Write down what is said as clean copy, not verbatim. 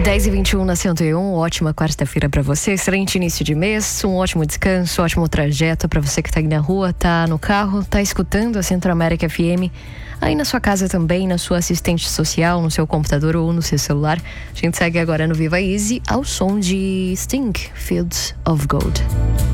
10h21 na 101, ótima quarta-feira pra você, excelente início de mês, um ótimo descanso, ótimo trajeto pra você que tá aí na rua, tá no carro, tá escutando a Centro-América FM, aí na sua casa também, na sua assistente social, no seu computador ou no seu celular. A gente segue agora no Viva Easy ao som de Sting, Fields of Gold.